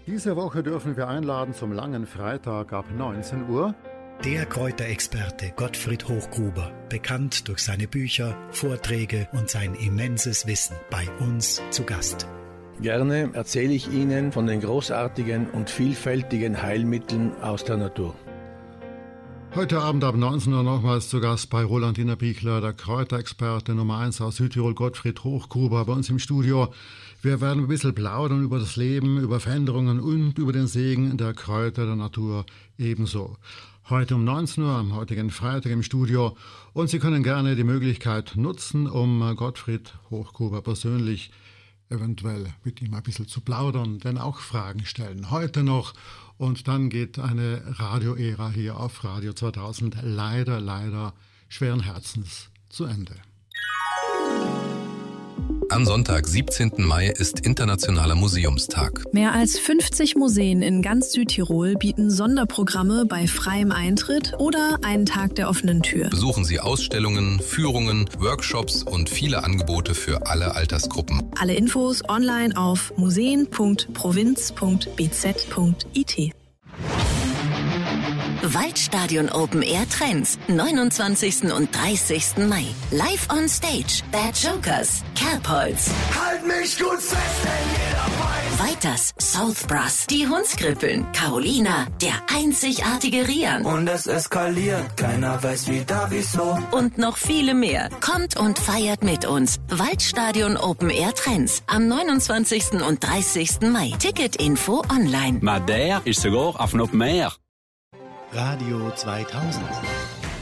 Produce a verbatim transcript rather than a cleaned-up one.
Diese Woche dürfen wir einladen zum langen Freitag ab neunzehn Uhr. Der Kräuterexperte Gottfried Hochgruber, bekannt durch seine Bücher, Vorträge und sein immenses Wissen, bei uns zu Gast. Gerne erzähle ich Ihnen von den großartigen und vielfältigen Heilmitteln aus der Natur. Heute Abend ab neunzehn Uhr nochmals zu Gast bei Roland Innerbichler, der Kräuterexperte Nummer eins aus Südtirol, Gottfried Hochgruber, bei uns im Studio. Wir werden ein bisschen plaudern über das Leben, über Veränderungen und über den Segen der Kräuter der Natur ebenso. Heute um neunzehn Uhr am heutigen Freitag im Studio. Und Sie können gerne die Möglichkeit nutzen, um Gottfried Hochgruber persönlich eventuell mit ihm ein bisschen zu plaudern, denn auch Fragen stellen. Heute noch. Und dann geht eine Radio-Ära hier auf Radio zweitausend leider, leider schweren Herzens zu Ende. Am Sonntag, siebzehnten Mai, ist Internationaler Museumstag. Mehr als fünfzig Museen in ganz Südtirol bieten Sonderprogramme bei freiem Eintritt oder einen Tag der offenen Tür. Besuchen Sie Ausstellungen, Führungen, Workshops und viele Angebote für alle Altersgruppen. Alle Infos online auf museen punkt provinz punkt b z punkt i t. Waldstadion Open Air Trends, neunundzwanzigsten und dreißigsten Mai. Live on Stage, Bad Jokers, Kerbholz. Halt mich gut fest, denn jeder weiß. Weiters, South Brass, die Hundskrippeln, Carolina, der einzigartige Rian. Und es eskaliert, keiner weiß wie da, wieso. Und noch viele mehr. Kommt und feiert mit uns. Waldstadion Open Air Trends am neunundzwanzigsten und dreißigsten Mai. Ticketinfo online. Maar daar is sogar auf Open Air. Radio zweitausend.